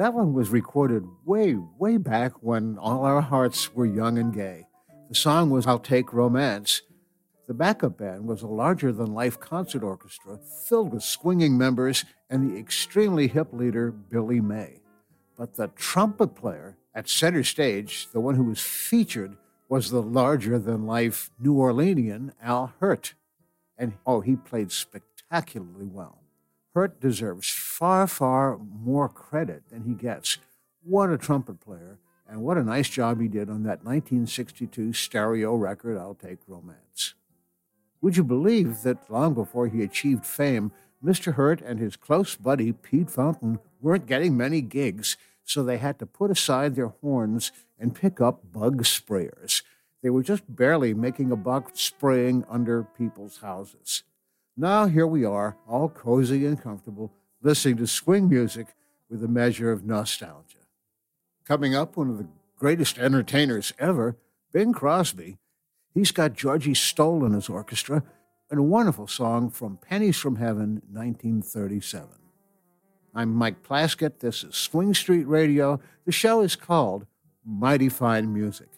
That one was recorded way, way back when all our hearts were young and gay. The song was I'll Take Romance. The backup band was a larger-than-life concert orchestra filled with swinging members and the extremely hip leader, Billy May. But the trumpet player at center stage, the one who was featured, was the larger-than-life New Orleanian Al Hirt. And, he played spectacularly well. Hirt deserves far, far more credit than he gets. What a trumpet player, and what a nice job he did on that 1962 stereo record, I'll Take Romance. Would you believe that long before he achieved fame, Mr. Hirt and his close buddy Pete Fountain weren't getting many gigs, so they had to put aside their horns and pick up bug sprayers. They were just barely making a buck spraying under people's houses. Now here we are, all cozy and comfortable, listening to swing music with a measure of nostalgia. Coming up, one of the greatest entertainers ever, Bing Crosby. He's got Georgie Stoll in his orchestra and a wonderful song from Pennies from Heaven, 1937. I'm Mike Plaskett. This is Swing Street Radio. The show is called Mighty Fine Music.